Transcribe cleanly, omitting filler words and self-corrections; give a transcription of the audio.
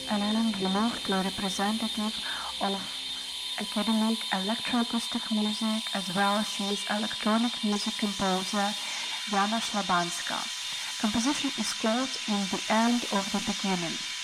and Ellen remotely representative of academic electroacoustic music, as well she is electronic music composer Jana Slabanska. Composition is called In the End of the Beginning.